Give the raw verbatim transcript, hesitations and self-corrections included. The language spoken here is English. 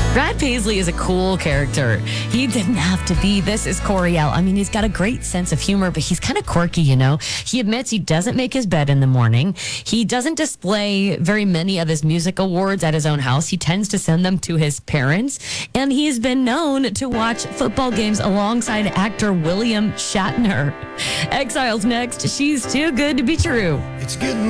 Brad Paisley is a cool character. He didn't have to be. This is Coriel. I mean, he's got a great sense of humor, but he's kind of quirky, you know. He admits he doesn't make his bed in the morning. He doesn't display very many of his music awards at his own house. He tends to send them to his parents. And he's been known to watch football games alongside actor William Shatner. Exile's next. She's too good to be true. It's getting